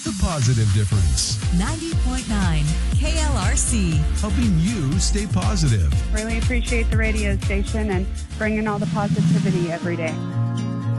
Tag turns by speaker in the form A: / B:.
A: The Positive Difference.
B: 90.9 KLRC.
A: Helping you stay positive.
C: Really appreciate the radio station and bringing all the positivity every day.